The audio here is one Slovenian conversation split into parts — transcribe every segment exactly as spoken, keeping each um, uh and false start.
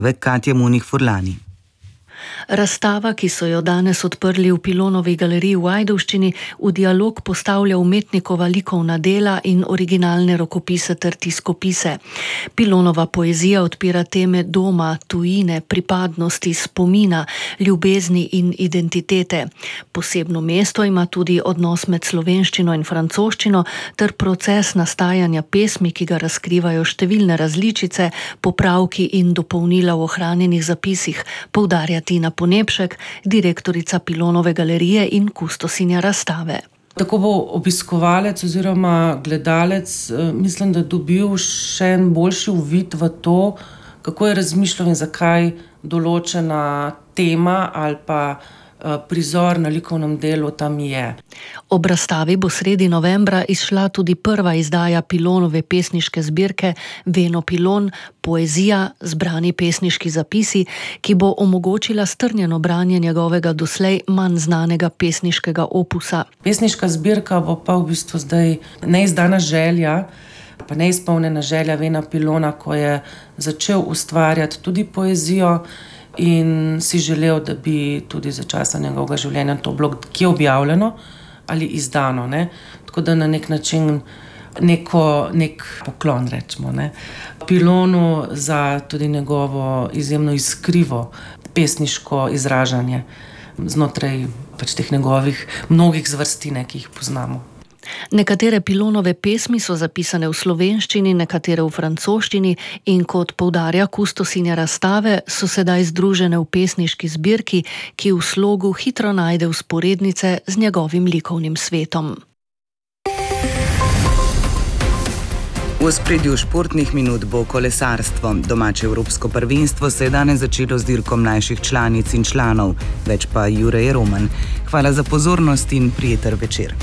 v Katja Munih Furlani. Razstava, ki so jo danes odprli v Pilonovi galeriji v Ajdovščini, v dialog postavlja umetnikova likovna dela in originalne rokopise ter tiskopise. Pilonova poezija odpira teme doma, tujine, pripadnosti, spomina, ljubezni in identitete. Posebno mesto ima tudi odnos med slovenščino in francoščino ter proces nastajanja pesmi, ki ga razkrivajo številne različice, popravki in dopolnila v ohranjenih zapisih, poudarja Tina Ponepšek, direktorica Pilonove galerije in kustosinja razstave. Tako bo obiskovalec oziroma gledalec, mislim, da dobil še en boljši uvid v to, kako je razmišljal in zakaj določena tema ali pa prizor na likovnem delu tam je. Ob razstavi bo sredi novembra izšla tudi prva izdaja Pilonove pesniške zbirke Veno Pilon, poezija, zbrani pesniški zapisi, ki bo omogočila strnjeno branje njegovega doslej manj znanega pesniškega opusa. Pesniška zbirka bo pa v bistvu zdaj neizdana želja, pa neizpolnjena želja Vena Pilona, ko je začel ustvarjati tudi poezijo in si želel, da bi tudi za časa njegovega življenja to bilo kje objavljeno ali izdano. Ne? Tako da na nek način neko, nek poklon rečemo, ne? Pilonu za tudi njegovo izjemno iskrivo pesniško izražanje znotraj pač teh njegovih mnogih zvrstine, ki jih poznamo. Nekatere Pilonove pesmi so zapisane v slovenščini, nekatere v francoščini in kot poudarja kustosinja razstave, so sedaj združene v pesniški zbirki, ki v slogu hitro najde vzporednice z njegovim likovnim svetom. V ospredju športnih minut bo kolesarstvo. Domače evropsko prvenstvo se je danes začelo z dirko mlajših članic in članov, več pa Jure Roman. Hvala za pozornost in prijeten večer.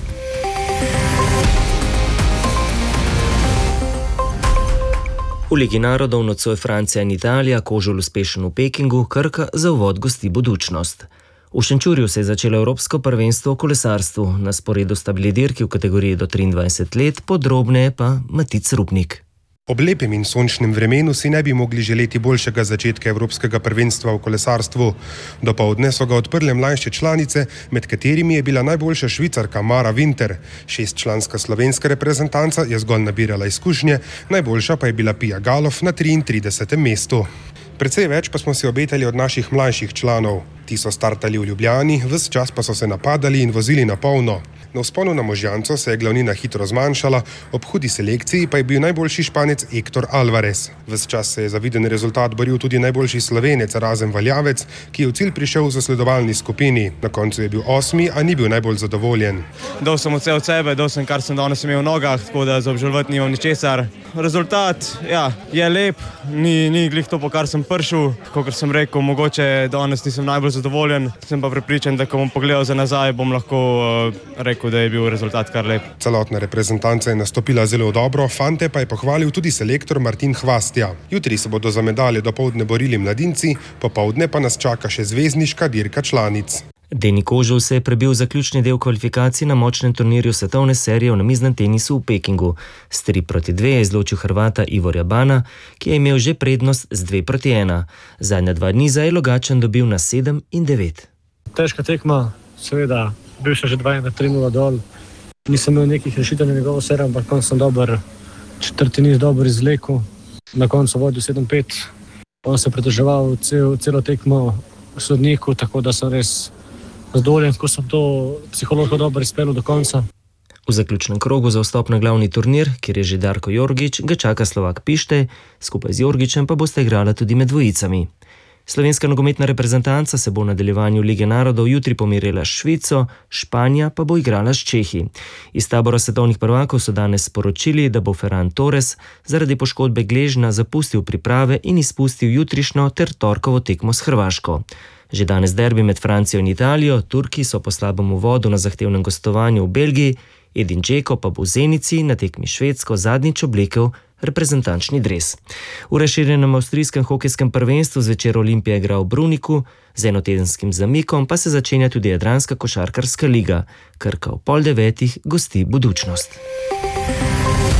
V Ligi narodov nocoj Francija in Italija, Kožul uspešen v Pekingu, Krka za uvod gosti Budućnost. V Šenčurju se je začelo evropsko prvenstvo v kolesarstvu, na sporedu sta bili dirki v kategoriji do triindvajset let, podrobneje pa Matic Rupnik. Ob lepem in sončnem vremenu si ne bi mogli želeti boljšega začetka evropskega prvenstva v kolesarstvu. Dopoldne so ga odprle mlajše članice, med katerimi je bila najboljša Švicarka Mara Winter. Šestčlanska slovenska reprezentanca je zgolj nabirala izkušnje, najboljša pa je bila Pia Galof na triintridesetem mestu. Precej več pa smo si obetali od naših mlajših članov. Ti so startali v Ljubljani, ves čas pa so se napadali in vozili na polno. Na vzponu na Možjanco se je glavnina hitro zmanjšala, ob hudi selekciji pa je bil najboljši Španec Héctor Alvarez. Ves čas se je za viden rezultat boril tudi najboljši Slovenec Erazem Valjavec, ki je v cilj prišel v zasledovalni skupini. Na koncu je bil osmi, a ni bil najbolj zadovoljen. Dal sem vse od sebe, dal sem kar sem danes imel v nogah, tako da za obžalovati nimam ničesar. Rezultat, ja, je lep, ni, ni glih to, po kar sem prišel. Kakor sem rekel, mogoče danes nisem najbolj zadovoljen, sem pa prepričan, da ko bom pogledal za nazaj, bom lahko uh, rekel, da je bil rezultat kar lep. Celotna reprezentanca je nastopila zelo dobro, fante pa je pohvalil tudi selektor Martin Hvastja. Jutri se bodo za medalje dopoldne borili mladinci, popoldne pa nas čaka še zvezdniška dirka članic. Deni Kožul se je prebil zaključni del kvalifikacij na močnem turnirju svetovne serije v namiznem tenisu v Pekingu. S tri proti dve je izločil Hrvata Ivorja Bana, ki je imel že prednost z dve proti ena. Zadnja dva niza je Logatčan dobil na sedem in devet. Težka tekma, seveda, bil še že dva ena tri nula dol. Nisem imel nekih rešitev na njegovo serijo, ampak konc sem dober, četrti niz dober izvlekel. Na koncu vodil sedem pet. On se pritoževal cel, celo tekmo sodniku, tako da sem res zadovoljen, ko sem to psihološko dobro izpeljal do konca. V zaključnem krogu za vstop na glavni turnir, kjer je že Darko Jorgić, ga čaka Slovak Pište, skupaj z Jorgićem pa boste igrala tudi med dvojicami. Slovenska nogometna reprezentanca se bo v nadaljevanju Lige narodov jutri pomerila s Švico, Španija pa bo igrala s Čehi. Iz tabora svetovnih prvakov so danes sporočili, da bo Ferran Torres zaradi poškodbe gležna zapustil priprave in izpustil jutrišnjo ter torkovo tekmo s Hrvaško. Že danes derbi med Francijo in Italijo, Turki so po slabem uvodu na zahtevnem gostovanju v Belgiji, Edin Džeko pa bo v Zenici na tekmi Švedsko zadnjič oblekel reprezentančni dres. V razširjenem avstrijskem hokejskem prvenstvu zvečer Olimpija igra v Bruniku, z enotedenskim zamikom pa se začenja tudi Jadranska košarkarska liga. Krka v pol devetih gosti Budućnost.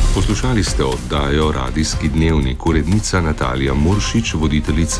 Poslušali ste oddajo Radijski dnevnik, urednica Natalija Muršič, voditeljica